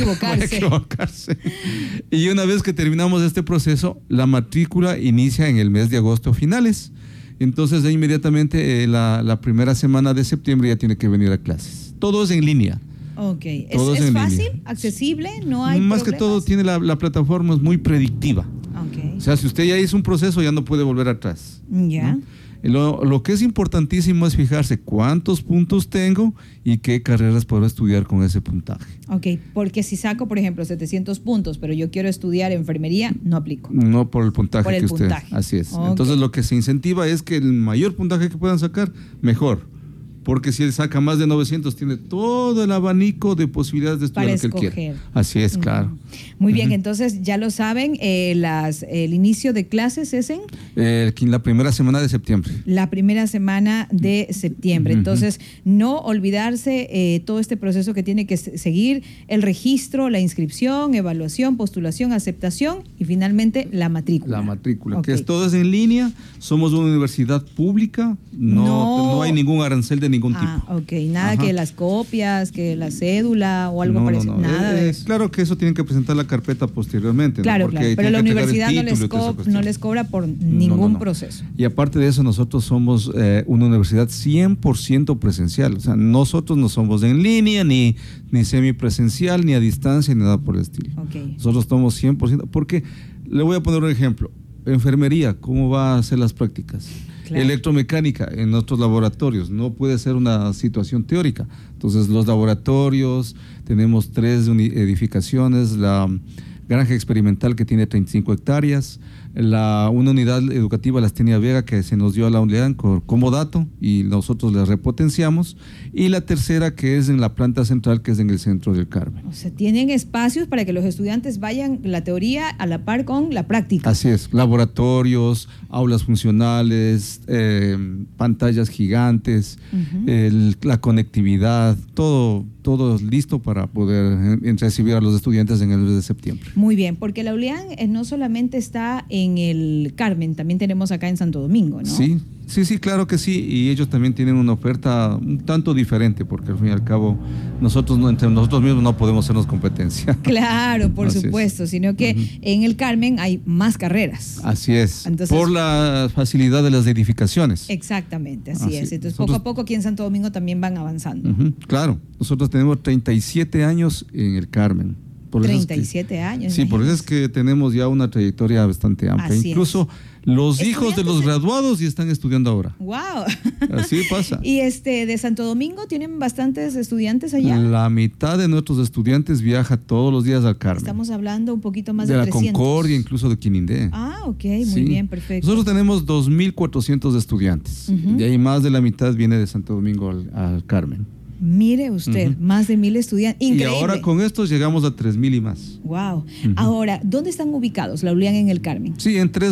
equivocarse. Y una vez que terminamos este proceso, la matrícula inicia en el mes de agosto finales. Entonces, ya inmediatamente la primera semana de septiembre ya tiene que venir a clases. Todo es en línea. Ok. ¿Es fácil, accesible? ¿No hay Más problemas? que todo, tiene la plataforma es muy predictiva. Okay. O sea, si usted ya hizo un proceso, ya no puede volver atrás. Ya. ¿No? Lo que es importantísimo es fijarse cuántos puntos tengo y qué carreras puedo estudiar con ese puntaje. Ok, porque si saco, por ejemplo, 700 puntos, pero yo quiero estudiar enfermería, no aplico. No por el puntaje por el que usted... puntaje. Así es. Okay. Entonces, lo que se incentiva es que el mayor puntaje que puedan sacar, mejor. Porque si él saca más de 900, tiene todo el abanico de posibilidades de estudiar lo que él quiere. Así es, claro. Muy bien, entonces ya lo saben, el inicio de clases es en... la primera semana de septiembre. La primera semana de septiembre. Entonces, no olvidarse todo este proceso que tiene que seguir, el registro, la inscripción, evaluación, postulación, aceptación y finalmente la matrícula. La matrícula, que todo es en línea, somos una universidad pública, no hay ningún arancel de ningún tipo. Ok, nada que las copias, que la cédula o algo parecido, nada de eso. Claro que eso tienen que presentar la carpeta posteriormente. Claro, claro, pero la universidad no les cobra por ningún proceso. Y aparte de eso, nosotros somos una universidad 100% presencial. O sea, nosotros no somos en línea, ni semipresencial, ni a distancia, ni nada por el estilo. Okay. Nosotros somos 100%, porque le voy a poner un ejemplo. Enfermería, ¿cómo va a hacer las prácticas? Claro. Electromecánica en nuestros laboratorios, no puede ser una situación teórica. Entonces, los laboratorios, tenemos 3 edificaciones, la granja experimental que tiene 35 hectáreas, una unidad educativa, la Astenia Vega, que se nos dio a la UNLEAN como dato y nosotros la repotenciamos, y la tercera que es en la planta central, que es en el centro del Carmen. O sea, tienen espacios para que los estudiantes vayan la teoría a la par con la práctica. Así es, laboratorios, aulas funcionales, pantallas gigantes, la conectividad, todo listo para poder recibir a los estudiantes en el mes de septiembre. Muy bien, porque la ULEAN no solamente está en el Carmen, también tenemos acá en Santo Domingo, ¿no? Sí, claro que sí, y ellos también tienen una oferta un tanto diferente, porque al fin y al cabo entre nosotros mismos no podemos hacernos competencia. Claro, por supuesto, sino que en el Carmen hay más carreras. Así es, entonces, por la facilidad de las edificaciones. Exactamente, así es. Entonces, poco a poco aquí en Santo Domingo también van avanzando. Claro, nosotros tenemos 37 años en el Carmen. 37 años. Sí, por eso es que tenemos ya una trayectoria bastante amplia. Así incluso los hijos de los graduados ya están estudiando ahora. ¡Wow! Así pasa. ¿Y de Santo Domingo tienen bastantes estudiantes allá? La mitad de nuestros estudiantes viaja todos los días al Carmen. Estamos hablando un poquito más de 300. De la Concordia, incluso de Quinindé. Ok, muy bien, perfecto. Nosotros tenemos 2,400 estudiantes. De ahí más de la mitad viene de Santo Domingo al Carmen. Mire usted, más de 1,000 estudiantes. Increíble. Y ahora con estos llegamos a 3,000 y más. Wow. Ahora, ¿dónde están ubicados la ULEAN en el Carmen? Sí, en 3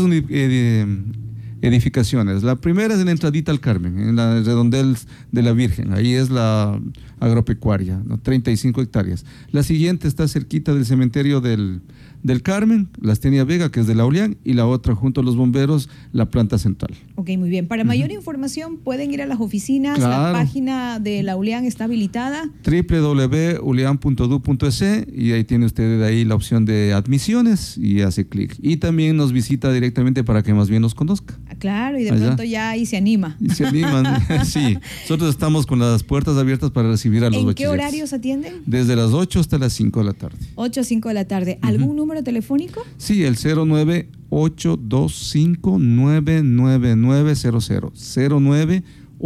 edificaciones. La primera es en la entradita al Carmen, en la redondel de la Virgen. Ahí es la agropecuaria, 35 hectáreas. La siguiente está cerquita del cementerio del Carmen, la Astenia Vega, que es de la ULEAN, y la otra junto a los bomberos, la planta central. Ok, muy bien. Para mayor información pueden ir a las oficinas, la página de la ULEAN está habilitada. www.ulean.edu.es y ahí tiene usted ahí la opción de admisiones y hace clic. Y también nos visita directamente para que más bien nos conozca. Claro, y de pronto ya ahí se anima. Y se animan, sí. Nosotros estamos con las puertas abiertas para recibir a los bachilleres. ¿En qué horarios atienden? Desde las 8 hasta las 5 de la tarde. 8 a 5 de la tarde. ¿Algún número telefónico? Sí, el 09-825-99900.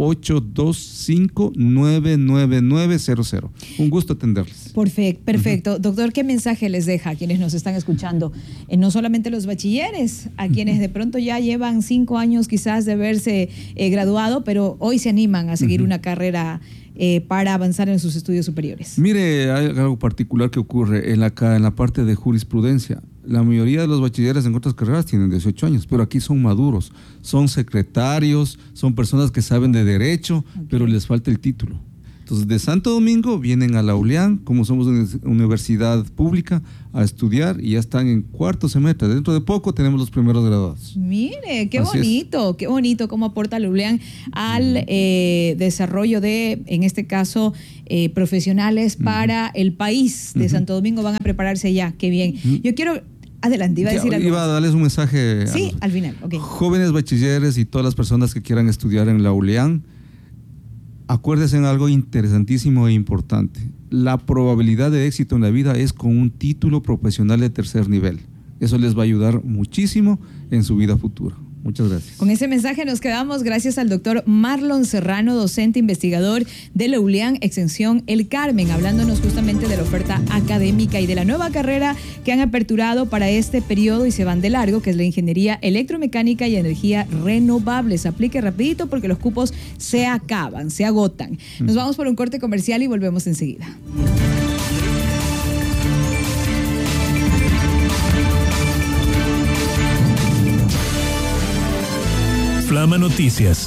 09-825-99900. Un gusto atenderles. Perfecto. Doctor, ¿qué mensaje les deja a quienes nos están escuchando? No solamente los bachilleres, a quienes de pronto ya llevan 5 años quizás de haberse graduado, pero hoy se animan a seguir una carrera para avanzar en sus estudios superiores. Mire, hay algo particular que ocurre en la parte de jurisprudencia. La mayoría de los bachilleres en otras carreras tienen 18 años, pero aquí son maduros, son secretarios, son personas que saben de derecho, pero les falta el título. Entonces, de Santo Domingo vienen a la ULIAN, como somos una universidad pública, a estudiar y ya están en cuarto semestre. Dentro de poco tenemos los primeros graduados. Mire, qué bonito cómo aporta la ULIAN al desarrollo de, en este caso, profesionales para el país de Santo Domingo. Van a prepararse ya, qué bien. Yo quiero... Adelante, iba a decir algo. Iba a darles un mensaje. Sí, al final, ok. Jóvenes bachilleres y todas las personas que quieran estudiar en la ULIAN, acuérdense en algo interesantísimo e importante. La probabilidad de éxito en la vida es con un título profesional de tercer nivel. Eso les va a ayudar muchísimo en su vida futura. Muchas gracias. Con ese mensaje nos quedamos gracias al doctor Marlon Serrano, docente investigador de la ULIAN Extensión El Carmen, hablándonos justamente de la oferta académica y de la nueva carrera que han aperturado para este periodo y se van de largo, que es la Ingeniería Electromecánica y Energía Renovables. Aplique rapidito porque los cupos se acaban, se agotan. Nos vamos por un corte comercial y volvemos enseguida. Flama Noticias.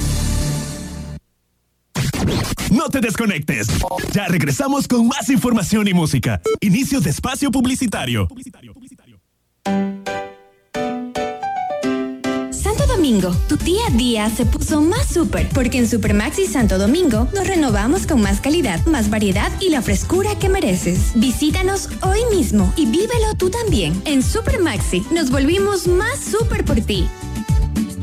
No te desconectes. Ya regresamos con más información y música. Inicio de espacio publicitario. Santo Domingo, tu día a día se puso más súper, porque en Supermaxi Santo Domingo nos renovamos con más calidad, más variedad y la frescura que mereces. Visítanos hoy mismo y vívelo tú también. En Supermaxi nos volvimos más súper por ti.